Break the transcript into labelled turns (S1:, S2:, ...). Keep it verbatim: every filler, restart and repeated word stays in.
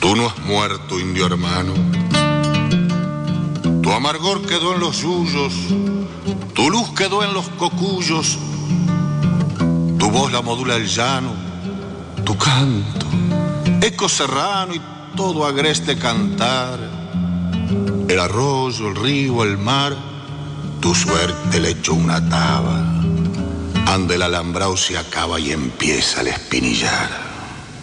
S1: Tú no has muerto, indio hermano. Tu amargor quedó en los yuyos, tu luz quedó en los cocuyos, tu voz la modula el llano, tu canto, eco serrano y todo agreste cantar. El arroyo, el río, el mar, tu suerte le echó una taba. Ande el alambrao se acaba y empieza el espinillar.